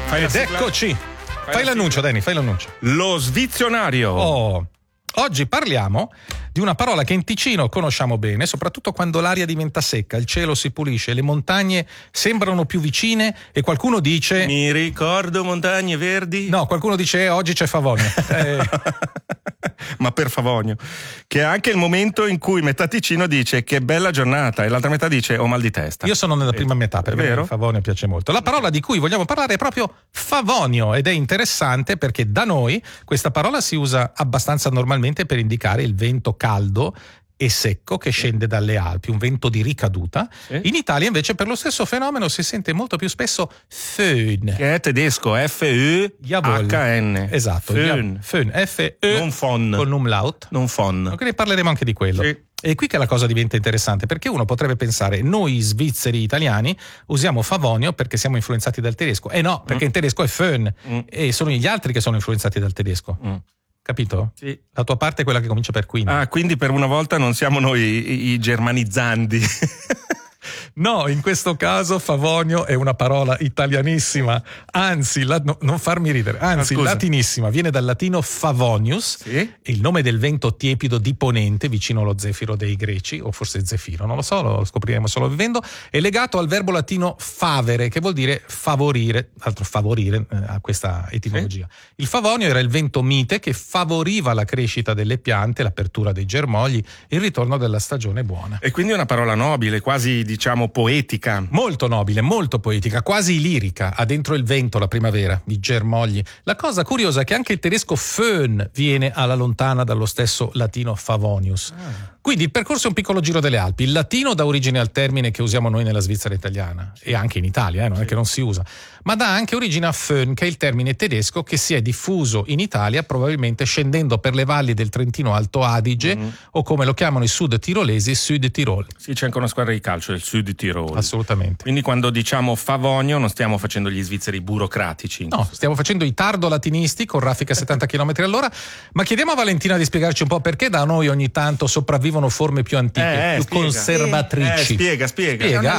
Ed eccoci. Fai l'annuncio, Danny, fai l'annuncio. Lo svizionario. Oh. Oggi parliamo di una parola che in Ticino conosciamo bene, soprattutto quando l'aria diventa secca, il cielo si pulisce, le montagne sembrano più vicine e qualcuno dice... Mi ricordo montagne verdi? No, qualcuno dice oggi c'è Favonio. Ma per Favonio. Che è anche il momento in cui metà Ticino dice che bella giornata e l'altra metà dice ho mal di testa. Io sono nella prima metà, per me Favonio piace molto. La parola di cui vogliamo parlare è proprio Favonio ed è interessante perché da noi questa parola si usa abbastanza normalmente per indicare il vento caldo e secco che scende dalle Alpi, un vento di ricaduta. In Italia invece per lo stesso fenomeno si sente molto più spesso Föhn, che è tedesco, F-E-H-N. Esatto, Föhn, F-E, non Fon, con umlaut, non Fon. Quindi parleremo anche di quello. Sì. E qui che la cosa diventa interessante, perché uno potrebbe pensare noi svizzeri italiani usiamo Favonio perché siamo influenzati dal tedesco. No, perché in tedesco è Föhn e sono gli altri che sono influenzati dal tedesco. Capito? Sì. La tua parte è quella che comincia per quindi. Quindi per una volta non siamo noi i germanizzandi. No, in questo caso Favonio è una parola italianissima, anzi, non farmi ridere, anzi latinissima, viene dal latino Favonius, e il nome del vento tiepido di ponente, vicino allo zefiro dei greci, o forse zefiro, non lo so, lo scopriremo solo vivendo, è legato al verbo latino favere, che vuol dire favorire, altro favorire a questa etimologia. Il Favonio era il vento mite che favoriva la crescita delle piante, l'apertura dei germogli, il ritorno della stagione buona. E quindi è una parola nobile, quasi diciamo poetica. Molto nobile, molto poetica, quasi lirica. Ha dentro il vento la primavera, i germogli. La cosa curiosa è che anche il tedesco Föhn viene alla lontana dallo stesso latino Favonius. Quindi il percorso è un piccolo giro delle Alpi. Il latino dà origine al termine che usiamo noi nella Svizzera italiana e anche in Italia, non è che non si usa, ma dà anche origine a Föhn, che è il termine tedesco che si è diffuso in Italia probabilmente scendendo per le valli del Trentino Alto Adige o come lo chiamano i sud tirolesi, Sud Tirol. Sì, c'è anche una squadra di calcio del Sud Tirol. Assolutamente. Quindi quando diciamo Favonio non stiamo facendo gli svizzeri burocratici. No, stiamo facendo i tardo-latinisti con raffica a 70 km all'ora, ma chiediamo a Valentina di spiegarci un po' perché da noi ogni tanto sopravvivono forme più antiche, più conservatrici. Spiega. C'è una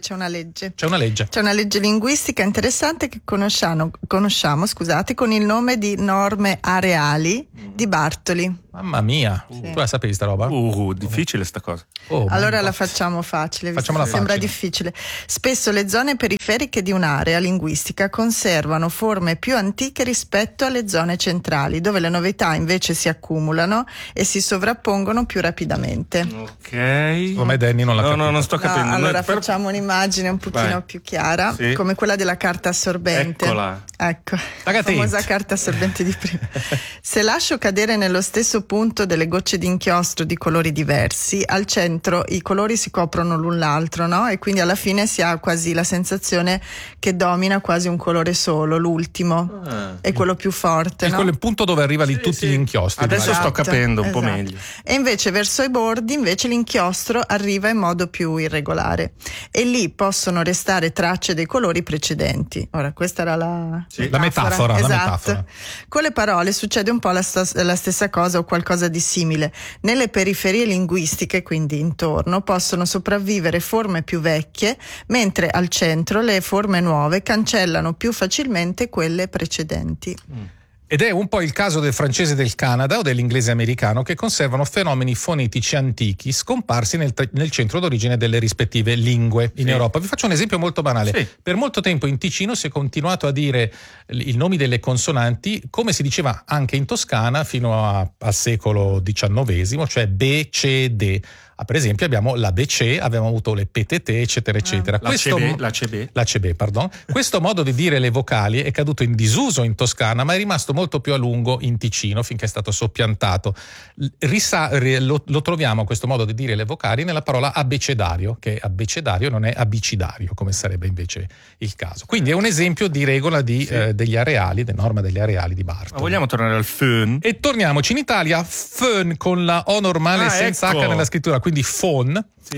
legge linguistica interessante che conosciamo, con il nome di norme areali di Bartoli. Mamma mia, tu la sapevi sta roba? Difficile sta cosa. Allora la facciamo facile. Facciamola sembra facile. difficile. Spesso le zone periferiche di un'area linguistica conservano forme più antiche rispetto alle zone centrali, dove le novità invece si accumulano e si sovrappongono più rapidamente. Ok. Come Danny non la capisco. No, non sto capendo. Allora facciamo un'immagine un pochino più chiara, come quella della carta assorbente. Eccola. Ecco, la famosa carta assorbente di prima. Se lascio cadere nello stesso punto delle gocce di inchiostro di colori diversi, al centro i colori si coprono l'un l'altro, no? E quindi alla fine si ha quasi la sensazione che domina quasi un colore solo, l'ultimo, è quello più forte, è no? quello il punto dove arrivano tutti gli inchiostri. Adesso sto capendo un po' meglio. E invece verso i bordi l'inchiostro arriva in modo più irregolare e lì possono restare tracce dei colori precedenti. Ora questa era la metafora. Esatto. La metafora. Con le parole succede un po' la stessa cosa o qualcosa di simile. Nelle periferie linguistiche, quindi intorno, possono sopravvivere forme più vecchie, mentre al centro le forme nuove cancellano più facilmente quelle precedenti. Ed è un po' il caso del francese del Canada o dell'inglese americano, che conservano fenomeni fonetici antichi scomparsi nel centro d'origine delle rispettive lingue in Europa. Vi faccio un esempio molto banale. Per molto tempo in Ticino si è continuato a dire i nomi delle consonanti come si diceva anche in Toscana fino al secolo XIX, cioè B, C, D. Per esempio abbiamo l'ABC, abbiamo avuto le PTT, eccetera, eccetera. L'ACB, pardon. Questo modo di dire le vocali è caduto in disuso in Toscana, ma è rimasto molto più a lungo in Ticino finché è stato soppiantato. Lo troviamo questo modo di dire le vocali nella parola abecedario, che abbecedario non è abicidario, come sarebbe invece il caso. Quindi è un esempio di regola degli areali, della norma degli areali di Bartoli. Ma vogliamo tornare al Föhn? E torniamoci in Italia, Föhn con la O normale senza H nella scrittura, quindi Phon,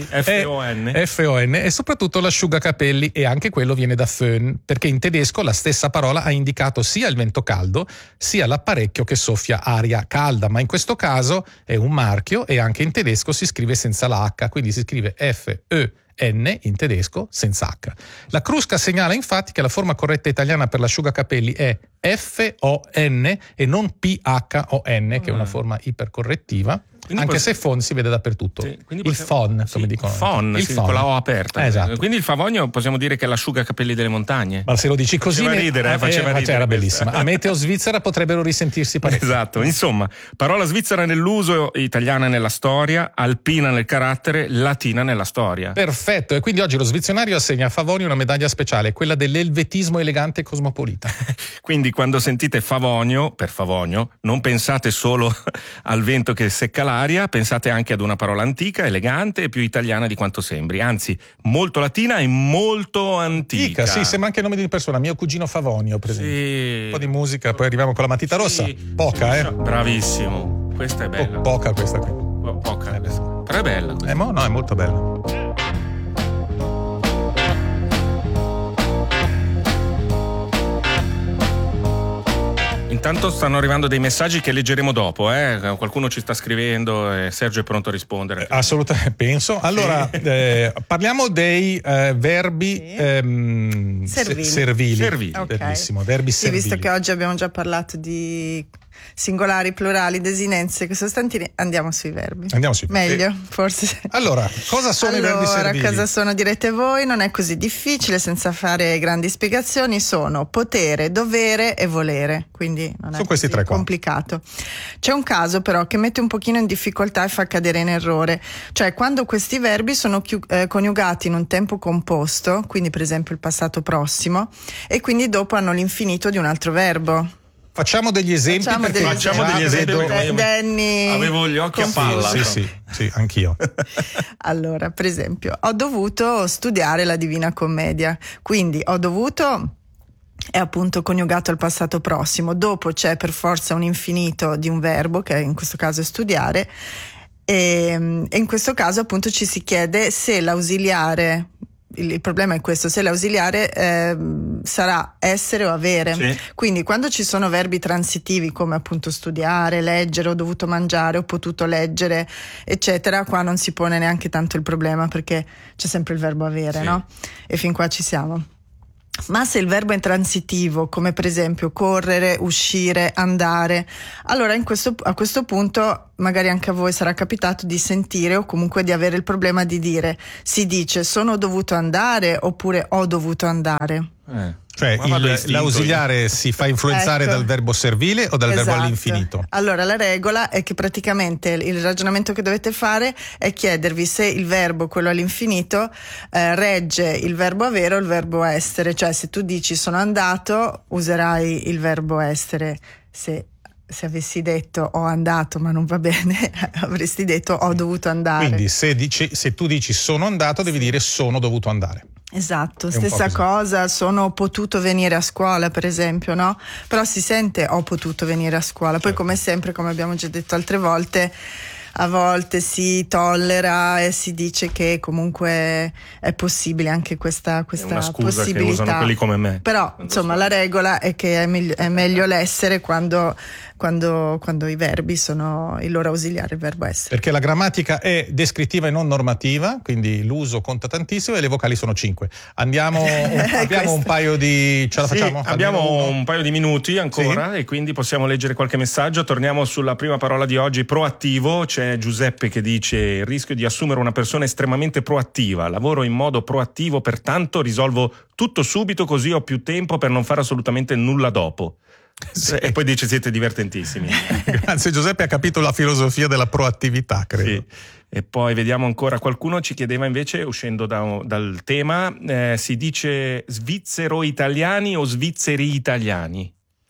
F-O-N, e soprattutto l'asciugacapelli, e anche quello viene da Föhn, perché in tedesco la stessa parola ha indicato sia il vento caldo sia l'apparecchio che soffia aria calda, ma in questo caso è un marchio e anche in tedesco si scrive senza la H, quindi si scrive F-E N in tedesco senza H. La Crusca segnala infatti che la forma corretta italiana per l'asciugacapelli è FON e non PHON, che è una forma ipercorrettiva. Quindi anche se FON si vede dappertutto. Sì, il FON, come dicono. FON, il sì, FON. con la O aperta. Esatto. Quindi il Favonio possiamo dire che è l'asciugacapelli delle montagne. Ma se lo dici così faceva ridere. Era bellissima. A Meteo Svizzera potrebbero risentirsi parecchio. Esatto, insomma, parola svizzera nell'uso, italiana nella storia, alpina nel carattere, latina nella storia. Perfetto, e quindi oggi lo Svizionario assegna a Favonio una medaglia speciale, quella dell'elvetismo elegante e cosmopolita. Quindi quando sentite Favonio, per Favonio, non pensate solo al vento che secca l'aria, pensate anche ad una parola antica, elegante e più italiana di quanto sembri, anzi molto latina e molto antica. Sì, sembra anche il nome di persona, mio cugino Favonio, per esempio. Sì. Un po' di musica, poi arriviamo con la matita rossa. Poca, Bravissimo, questa è bella. Poca questa qui. Poca, però è bella. No, è molto bella. Intanto stanno arrivando dei messaggi che leggeremo dopo, qualcuno ci sta scrivendo e Sergio è pronto a rispondere. Assolutamente, penso. Allora, parliamo dei verbi servili. Okay. Bellissimo, verbi servili. Visto che oggi abbiamo già parlato di singolari, plurali, desinenze, sostantivi, andiamo sui verbi. Meglio, forse. Allora, cosa sono i verbi servili? Cosa sono, direte voi? Non è così difficile, senza fare grandi spiegazioni. Sono potere, dovere e volere, quindi non è così complicato. C'è un caso però che mette un pochino in difficoltà e fa cadere in errore, cioè quando questi verbi sono coniugati in un tempo composto, quindi per esempio il passato prossimo, e quindi dopo hanno l'infinito di un altro verbo. Facciamo degli esempi. Facciamo degli esempi. Danny, avevo gli occhi a palla. Sì, anch'io. Allora, per esempio, ho dovuto studiare la Divina Commedia, quindi ho dovuto è appunto coniugato al passato prossimo, dopo c'è per forza un infinito di un verbo, che in questo caso è studiare, e in questo caso appunto ci si chiede se l'ausiliare, il problema è questo, se l'ausiliare sarà essere o avere. Sì. Quindi quando ci sono verbi transitivi come appunto studiare, leggere, ho dovuto mangiare, ho potuto leggere, eccetera, qua non si pone neanche tanto il problema perché c'è sempre il verbo avere, no? E fin qua ci siamo. Ma se il verbo è transitivo, come per esempio correre, uscire, andare, allora a questo punto magari anche a voi sarà capitato di sentire o comunque di avere il problema di dire, si dice sono dovuto andare oppure ho dovuto andare. Cioè l'ausiliare si fa influenzare dal verbo servile o dal verbo all'infinito? Allora la regola è che praticamente il ragionamento che dovete fare è chiedervi se il verbo, quello all'infinito, regge il verbo avere o il verbo essere. Cioè se tu dici sono andato userai il verbo essere, se avessi detto ho andato ma non va bene avresti detto ho dovuto andare. Quindi se tu dici sono andato devi dire sono dovuto andare. Esatto, stessa cosa, sono potuto venire a scuola per esempio, no? Però si sente ho potuto venire a scuola, poi come sempre, come abbiamo già detto altre volte, a volte si tollera e si dice che comunque è possibile anche questa è una scusa possibilità. Che usano quelli come me. Però insomma la regola è che è meglio l'essere quando i verbi sono il loro ausiliare, il verbo essere. Perché la grammatica è descrittiva e non normativa, quindi l'uso conta tantissimo e le vocali sono 5. Abbiamo un paio di... ce la facciamo? Abbiamo un paio di minuti ancora e quindi possiamo leggere qualche messaggio. Torniamo sulla prima parola di oggi, proattivo. C'è Giuseppe che dice il rischio di assumere una persona estremamente proattiva, lavoro in modo proattivo, pertanto risolvo tutto subito così ho più tempo per non fare assolutamente nulla dopo. E poi dice siete divertentissimi. Grazie Giuseppe, ha capito la filosofia della proattività, credo. Sì. E poi vediamo ancora, qualcuno ci chiedeva invece, uscendo dal tema, si dice svizzero-italiani o svizzeri-italiani?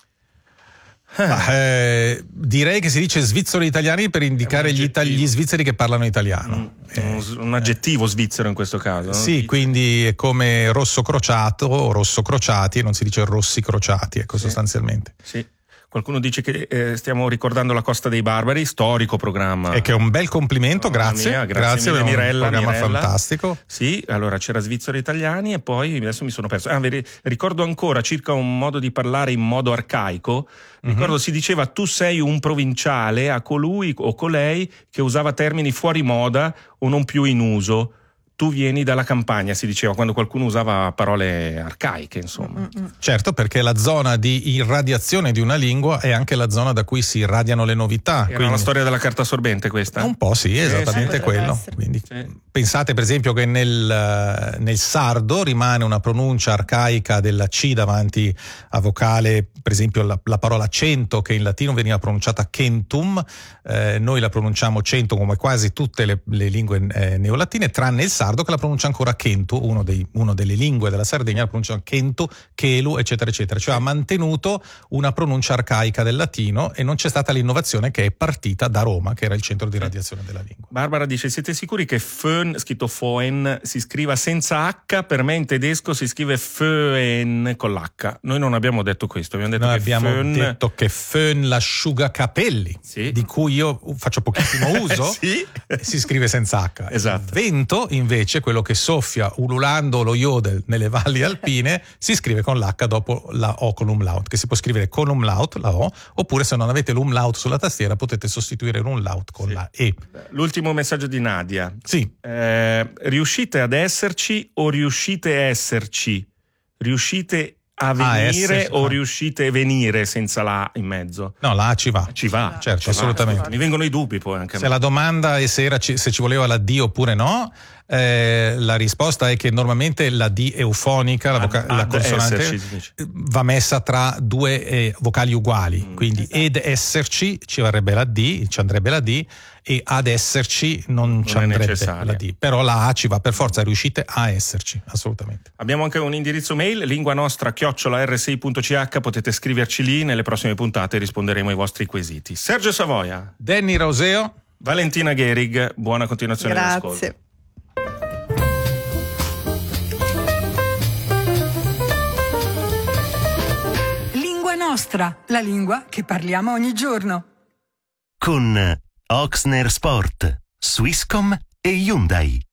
Direi che si dice svizzero-italiani per indicare gli svizzeri che parlano italiano. Un aggettivo svizzero in questo caso, no? Sì, quindi è come rosso crociato o rosso crociati e non si dice rossi crociati, ecco, sostanzialmente. Sì. Qualcuno dice che stiamo ricordando la Costa dei Barbari, storico programma. E che è un bel complimento, grazie mille, Mirella, un programma fantastico. Sì, allora c'era Svizzero Italiani e poi adesso mi sono perso. Ricordo ancora circa un modo di parlare in modo arcaico. Ricordo si diceva tu sei un provinciale a colui o colei che usava termini fuori moda o non più in uso. tu vieni dalla campagna, si diceva quando qualcuno usava parole arcaiche, insomma. Certo, perché la zona di irradiazione di una lingua è anche la zona da cui si irradiano le novità. Era la storia della carta assorbente questa? Un po' sì, esattamente quello. Quindi, pensate per esempio che nel sardo rimane una pronuncia arcaica della C davanti a vocale, per esempio la parola cento, che in latino veniva pronunciata centum, noi la pronunciamo cento come quasi tutte le lingue neolatine, tranne il sardo che la pronuncia ancora Kentu, uno delle lingue della Sardegna la pronuncia Kentu, Chelu, eccetera eccetera, cioè ha mantenuto una pronuncia arcaica del latino e non c'è stata l'innovazione che è partita da Roma, che era il centro di radiazione della lingua. Barbara dice: siete sicuri che Föhn, scritto Foen, si scriva senza H? Per me in tedesco si scrive Föhn con l'H. Noi non abbiamo detto questo, abbiamo detto che Föhn l'asciugacapelli, sì, di cui io faccio pochissimo uso, sì, si scrive senza H. Esatto. Vento invece, quello che soffia ululando lo yodel nelle valli alpine, si scrive con l'H dopo la O con umlaut, che si può scrivere con umlaut, la O, oppure se non avete l'umlaut sulla tastiera potete sostituire l'umlaut con la E. L'ultimo messaggio di Nadia. Sì. Riuscite ad esserci o riuscite a esserci? Riuscite a venire o riuscite a venire senza la A in mezzo? No, la A ci va. Ci va, certo, assolutamente. Mi vengono i dubbi poi anche a me. Se la domanda è se ci voleva la D oppure no, la risposta è che normalmente la D eufonica, la consonante, va messa tra due vocali uguali, quindi esatto. Ed esserci ci varrebbe la D, ci andrebbe la D, e ad esserci non ci andrebbe la D, però la A ci va per forza, riuscite a esserci, assolutamente. Abbiamo anche un indirizzo mail, linguanostra@rsi.ch, potete scriverci lì, nelle prossime puntate risponderemo ai vostri quesiti. Sergio Savoia, Danny Roseo, Valentina Gherig, buona continuazione dell'ascolto. Grazie. Lingua Nostra, la lingua che parliamo ogni giorno. Con Oxner Sport, Swisscom e Hyundai.